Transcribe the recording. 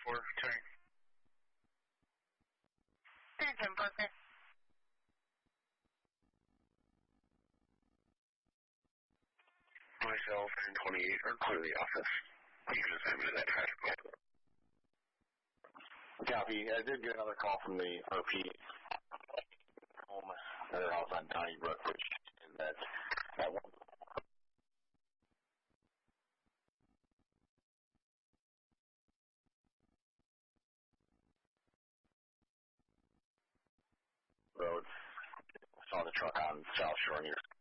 return. 10 Parker. Myself and 28 are clear the office. You can assign me to that traffic light. Copy. I did get another call from the RP home at their house on Donnybrook, which is that one road. Saw the truck on South Shore near